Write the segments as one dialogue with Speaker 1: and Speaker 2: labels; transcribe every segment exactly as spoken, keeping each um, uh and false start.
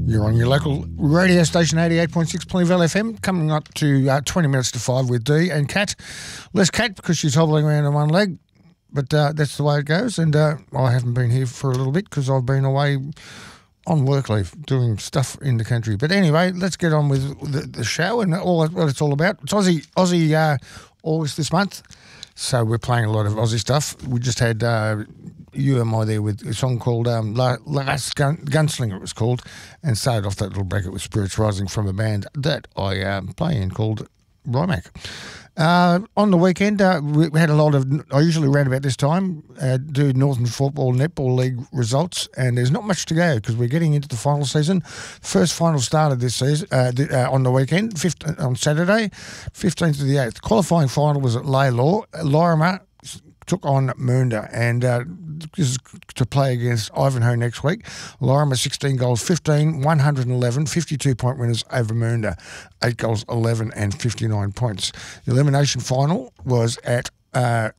Speaker 1: You're on your local radio station, eighty-eight point six Ponyville F M, coming up to uh, twenty minutes to five with Dee and Kat. Less Kat because she's hobbling around on one leg, but uh, that's the way it goes. And uh, I haven't been here for a little bit because I've been away on work leave doing stuff in the country. But anyway, let's get on with the, the show and all what it's all about. It's Aussie, Aussie uh, August this month, so we're playing a lot of Aussie stuff. We just had... Uh, You and I there with a song called um, La- Last Gun- Gunslinger, it was called, and started off that little bracket with Spirits Rising from a band that I um, play in called Rymac. Uh, on the weekend, uh, we, we had a lot of, I usually around about this time, uh, do Northern Football Netball League results, and there's not much to go because we're getting into the final season. First final started this season uh, the, uh, on the weekend, fifth, on Saturday, fifteenth to the eighth. Qualifying final was at Laylaw. Lorimer took on Mernda, and uh, this is to play against Ivanhoe next week. Lorimer sixteen goals, fifteen, one hundred eleven, fifty-two point winners over Mernda, eight goals, eleven and fifty-nine points. The elimination final was at uh,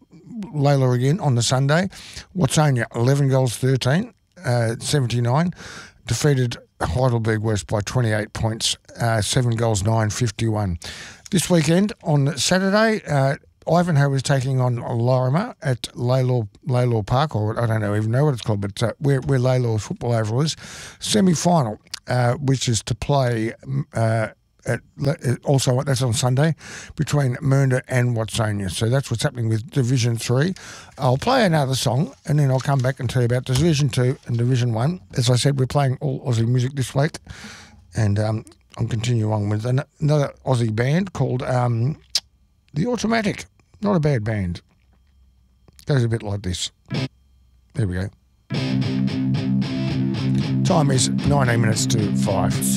Speaker 1: Layla again on the Sunday. Watsonia, eleven goals, thirteen, uh, seventy-nine, defeated Heidelberg West by twenty-eight points, uh, seven goals, nine, fifty-one. This weekend on Saturday, uh, Ivanhoe was taking on Lorimer at Laylaw, Laylaw Park, or I don't know even know what it's called, but uh, where, where Laylaw's football oval is. Semi-final, uh, which is to play uh, at also that's on Sunday between Mernda and Watsonia. So that's what's happening with Division Three. I'll play another song and then I'll come back and tell you about Division Two and Division One. As I said, we're playing all Aussie music this week, and um, I'll continue on with another Aussie band called um, The Automatic. Not a bad band. Goes a bit like this. There we go. Time is nineteen minutes to five.